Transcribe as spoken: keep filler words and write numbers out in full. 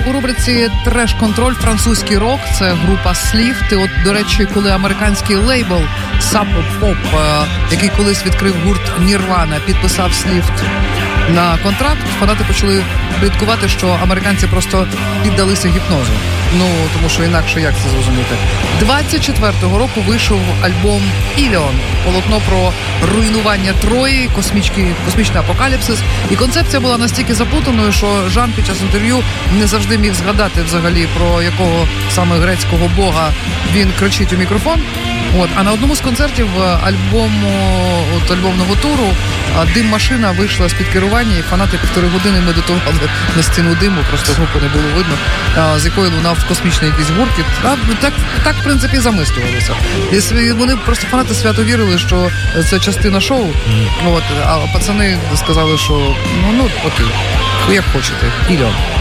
у рубриці «Треш-контроль» французький рок. Це група Сліфт. І от, до речі, коли американський лейбл Sub Pop, який колись відкрив гурт Nirvana, підписав Сліфт на контракт, фанати почали пліткувати, що американці просто піддалися гіпнозу. Ну, тому що інакше як це зрозуміти. двадцять четвертого року вийшов альбом «Іліон», полотно про руйнування Трої, космічний, космічний апокаліпсис. І концепція була настільки заплутаною, що Жан під час інтерв'ю не завжди міг згадати взагалі, про якого саме грецького бога він кричить у мікрофон. От, а на одному з концертів альбому, от, альбомного туру «Дим машина» вийшла з-під керування, і фанати півтори години медитували на стіну диму, просто групу не було видно, з якої лунав космічний якийсь гуркіт. Так, так, в принципі, замислювалися. І вони просто, фанати, свято вірили, що це частина шоу, mm. От, а пацани сказали, що ну, ну окей, як хочете, «Іліон».